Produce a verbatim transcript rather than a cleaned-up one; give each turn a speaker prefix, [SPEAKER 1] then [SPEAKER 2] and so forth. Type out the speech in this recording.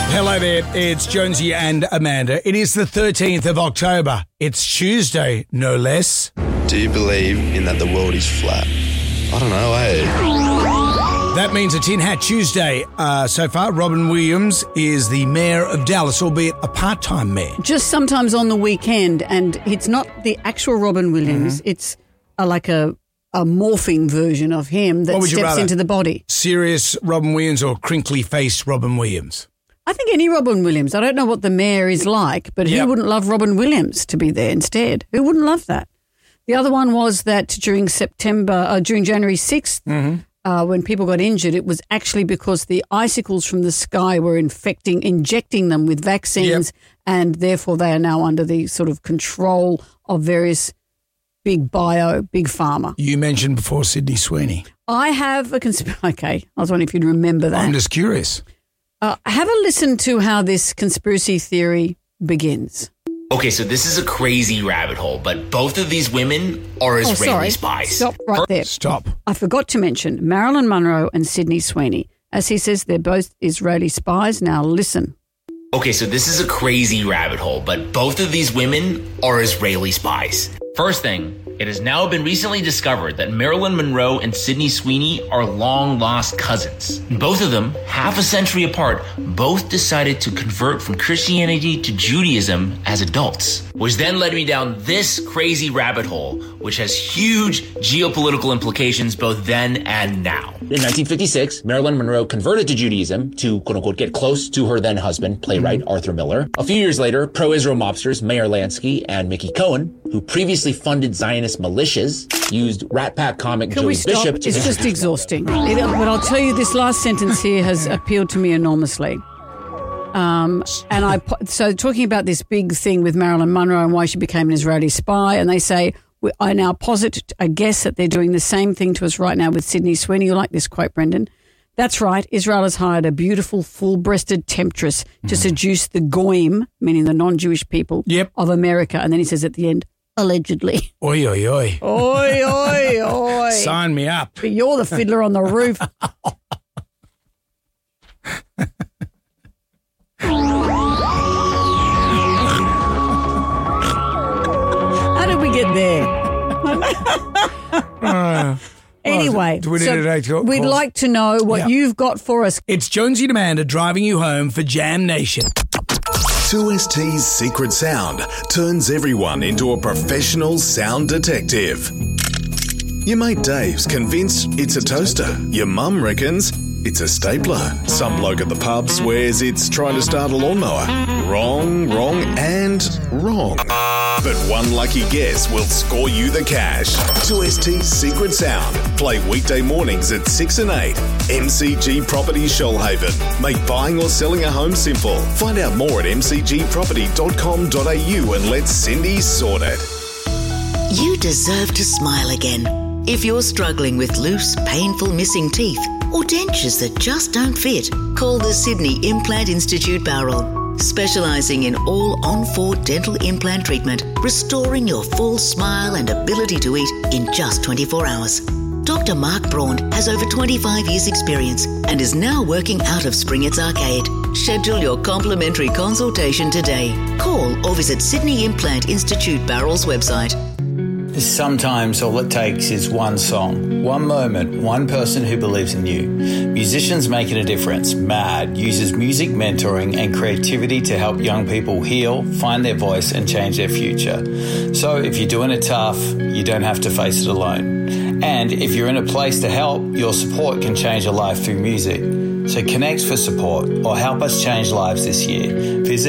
[SPEAKER 1] Hello there, it's Jonesy and Amanda. It is the thirteenth of October. It's Tuesday, no less.
[SPEAKER 2] Do you believe in that the world is flat? I don't know, eh?
[SPEAKER 1] That means a Tin Hat Tuesday. Uh, so far, Robin Williams is the mayor of Dallas, albeit a part-time mayor.
[SPEAKER 3] Just sometimes on the weekend, and it's not the actual Robin Williams. Mm-hmm. It's a, like a, a morphing version of him that steps into the body.
[SPEAKER 1] Serious Robin Williams or crinkly-faced Robin Williams?
[SPEAKER 3] I think any Robin Williams. I don't know what the mayor is like, but yep. Who wouldn't love Robin Williams to be there instead? Who wouldn't love that? The other one was that during September, uh, during January sixth, mm-hmm. uh, when people got injured, it was actually because the icicles from the sky were infecting, injecting them with vaccines, yep. and therefore they are now under the sort of control of various big bio, big pharma.
[SPEAKER 1] You mentioned before Sydney Sweeney.
[SPEAKER 3] I have a conspiracy. Okay, I was wondering if you'd remember that.
[SPEAKER 1] I'm just curious.
[SPEAKER 3] Uh, have a listen to how this conspiracy theory begins.
[SPEAKER 4] Okay, so this is a crazy rabbit hole, but both of these women are Israeli
[SPEAKER 3] oh, sorry.
[SPEAKER 4] spies.
[SPEAKER 3] Stop right there.
[SPEAKER 1] Stop.
[SPEAKER 3] I forgot to mention Marilyn Monroe and Sydney Sweeney. As he says, they're both Israeli spies. Now listen.
[SPEAKER 4] Okay, so this is a crazy rabbit hole, but both of these women are Israeli spies. First thing, it has now been recently discovered that Marilyn Monroe and Sydney Sweeney are long-lost cousins. Both of them, half a century apart, both decided to convert from Christianity to Judaism as adults, which then led me down this crazy rabbit hole, which has huge geopolitical implications both then and now.
[SPEAKER 5] In nineteen fifty-six, Marilyn Monroe converted to Judaism to, quote-unquote, get close to her then-husband, playwright mm-hmm. Arthur Miller. A few years later, pro-Israel mobsters Meyer Lansky and Mickey Cohen, who previously funded Zionist militias, used Rat Pack comic
[SPEAKER 3] Can
[SPEAKER 5] Joey
[SPEAKER 3] we stop?
[SPEAKER 5] Bishop to...
[SPEAKER 3] It's just exhausting. It, but I'll tell you, this last sentence here has appealed to me enormously. Um, and I so talking about this big thing with Marilyn Monroe and why she became an Israeli spy, and they say, I now posit a guess that they're doing the same thing to us right now with Sydney Sweeney. You like this quote, Brendan? That's right. Israel has hired a beautiful, full-breasted temptress to mm. seduce the goyim, meaning the non-Jewish people
[SPEAKER 1] yep.
[SPEAKER 3] of America. And then he says at the end, allegedly.
[SPEAKER 1] Oi, oi, oi.
[SPEAKER 3] Oi, oi, oi.
[SPEAKER 1] Sign me up.
[SPEAKER 3] But you're the fiddler on the roof. How did we get there?
[SPEAKER 1] uh,
[SPEAKER 3] anyway,
[SPEAKER 1] do we need
[SPEAKER 3] so
[SPEAKER 1] to take
[SPEAKER 3] we'd like to know what yeah. you've got for us.
[SPEAKER 1] It's Jonesy and Amanda driving you home for Jam Nation.
[SPEAKER 6] two S T's secret sound turns everyone into a professional sound detective. Your mate Dave's convinced it's a toaster. Your mum reckons it's a stapler. Some bloke at the pub swears it's trying to start a lawnmower. Wrong, wrong, and wrong. But one lucky guess will score you the cash. two S T's Secret Sound. Play weekday mornings at six and eight. M C G Property Shoalhaven. Make buying or selling a home simple. Find out more at m c g property dot com dot a u and let Cindy sort it.
[SPEAKER 7] You deserve to smile again. If you're struggling with loose, painful missing teeth or dentures that just don't fit, call the Sydney Implant Institute Bowral, specialising in all on-four dental implant treatment, restoring your full smile and ability to eat in just twenty-four hours. Doctor Mark Braun has over twenty-five years experience and is now working out of Springett's Arcade. Schedule your complimentary consultation today. Call or visit Sydney Implant Institute Bowral's website.
[SPEAKER 8] Sometimes all it takes is one song, one moment, one person who believes in you. Musicians Making a Difference, MAD, uses music mentoring and creativity to help young people heal, find their voice and change their future. So if you're doing it tough, you don't have to face it alone. And if you're in a place to help, your support can change a life through music. So connect for support or help us change lives this year. Visit